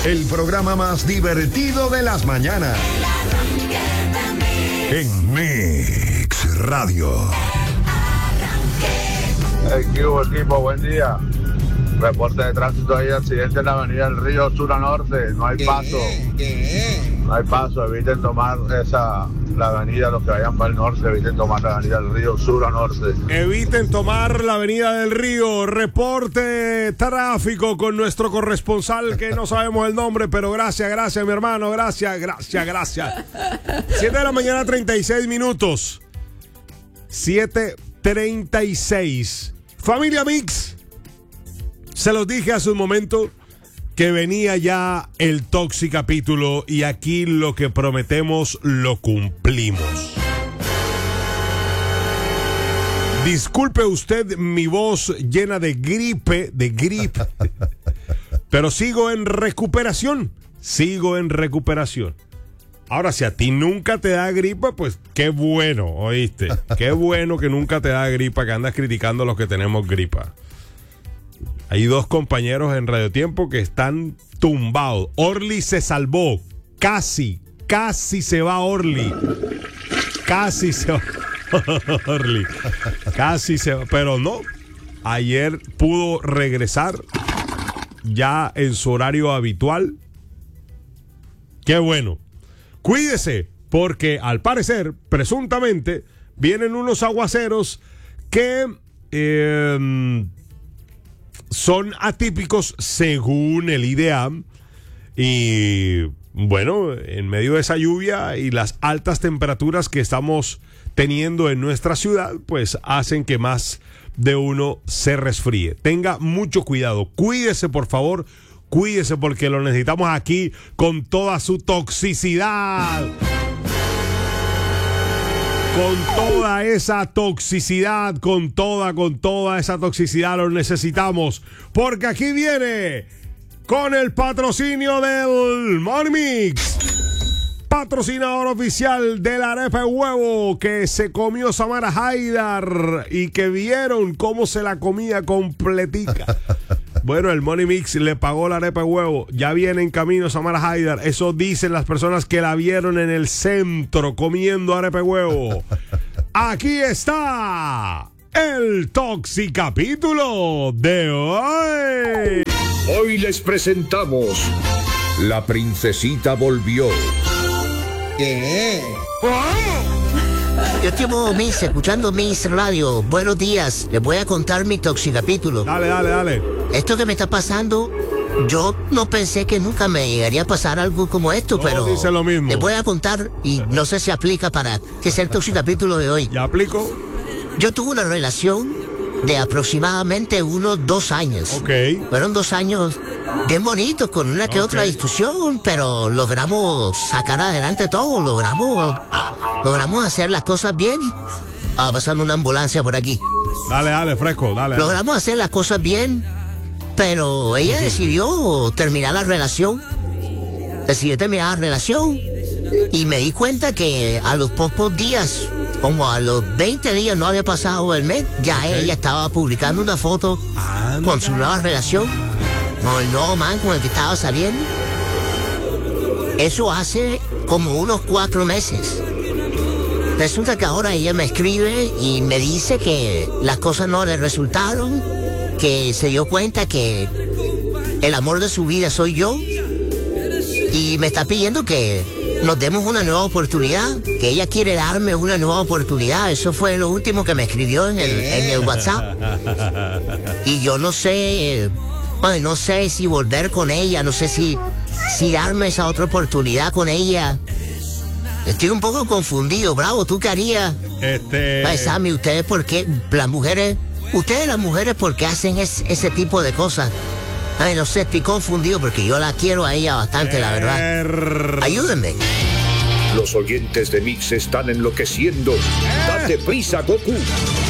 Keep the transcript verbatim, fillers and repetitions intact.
el programa más divertido de las mañanas. En Mix Radio. ¿Qué hubo, equipo? Buen día. Reporte de tránsito ahí, accidente en la avenida del Río Sur a Norte. No hay paso. No hay paso. Eviten tomar esa, la avenida, los que vayan para el norte, eviten tomar la avenida del Río Sur a Norte. Eviten tomar la avenida del Río. Reporte tráfico con nuestro corresponsal, que no sabemos el nombre, pero gracias, gracias, mi hermano. Gracias, gracias, gracias. siete de la mañana, treinta y seis minutos. siete treinta y seis. Familia Mix. Se los dije hace un momento que venía ya el Toxi capítulo y aquí lo que prometemos lo cumplimos. Disculpe usted mi voz llena de gripe, de gripe, pero sigo en recuperación, sigo en recuperación. Ahora, si a ti nunca te da gripa, pues qué bueno, ¿oíste? Qué bueno que nunca te da gripa, que andas criticando a los que tenemos gripa. Hay dos compañeros en Radio Tiempo que están tumbados. Orly se salvó. Casi, casi se va Orly. Casi se va Orly. Casi se va. Pero no. Ayer pudo regresar ya en su horario habitual. Qué bueno. Cuídese, porque al parecer, presuntamente, vienen unos aguaceros que... Eh, son atípicos según el I D E A M y bueno, en medio de esa lluvia y las altas temperaturas que estamos teniendo en nuestra ciudad, pues hacen que más de uno se resfríe. Tenga mucho cuidado, cuídese por favor, cuídese porque lo necesitamos aquí con toda su toxicidad. Con toda esa toxicidad, con toda, con toda esa toxicidad lo necesitamos. Porque aquí viene con el patrocinio del Morning Mix. Patrocinador oficial de la arepa de huevo que se comió Samara Haidar y que vieron cómo se la comía completica. Bueno, el Money Mix le pagó la arepa de huevo. Ya viene en camino Samara Haidar. Eso dicen las personas que la vieron en el centro comiendo arepa de huevo. Aquí está el Toxi capítulo de hoy. Hoy les presentamos La Princesita Volvió. ¿Qué? Yo llevo Mix, escuchando Mix Radio. Buenos días, les voy a contar mi Toxi capítulo. Dale, dale, dale. Esto que me está pasando, yo no pensé que nunca me llegaría a pasar algo como esto, No, pero dice lo mismo. les voy a contar y no sé si aplica para que sea el Toxi capítulo de hoy. ¿Ya aplico? Yo tuve una relación de aproximadamente unos dos años. Ok. Fueron dos años bien bonitos, con una que Ok. otra discusión, pero logramos sacar adelante todo, logramos, logramos hacer las cosas bien. Ah, pasando una ambulancia por aquí. Dale, dale, fresco, dale. dale. Logramos hacer las cosas bien, pero ella decidió terminar la relación. Decidió terminar la relación y me di cuenta que a los pocos días, como a los veinte días, no había pasado el mes, ya ella estaba publicando una foto con su nueva relación, con el nuevo man con el que estaba saliendo. Eso hace como unos cuatro meses. Resulta que ahora ella me escribe y me dice que las cosas no le resultaron, que se dio cuenta que el amor de su vida soy yo y me está pidiendo que nos demos una nueva oportunidad, que ella quiere darme una nueva oportunidad. Eso fue lo último que me escribió en el, en el WhatsApp. Y yo no sé, eh, ay, no sé si volver con ella, no sé si, si darme esa otra oportunidad con ella. Estoy un poco confundido, Bravo, ¿tú qué harías? Este... Ay, Sammy, ¿ustedes por qué? Las mujeres, ustedes las mujeres, ¿por qué hacen es, ese tipo de cosas? Ay, no sé, estoy confundido porque yo la quiero a ella bastante, la verdad. Ayúdenme. Los oyentes de Mix están enloqueciendo. Date prisa, Goku.